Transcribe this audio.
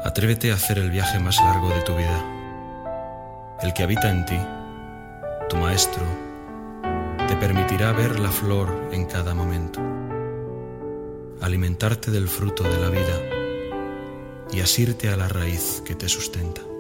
Atrévete a hacer el viaje más largo de tu vida. El que habita en ti, tu maestro, te permitirá ver la flor en cada momento, alimentarte del fruto de la vida y asirte a la raíz que te sustenta.